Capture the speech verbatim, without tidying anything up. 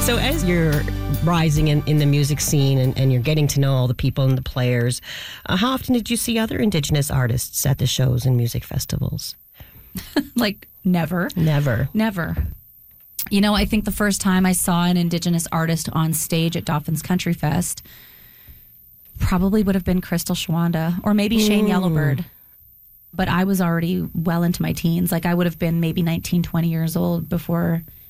So as you're rising in, in the music scene and, and you're getting to know all the people and the players, uh, how often did you see other Indigenous artists at the shows and music festivals? Like, never. Never. Never. You know, I think the first time I saw an Indigenous artist on stage at Dauphin's Country Fest probably would have been Crystal Shwanda or maybe mm. Shane Yellowbird. But I was already well into my teens. Like, I would have been maybe nineteen, twenty years old before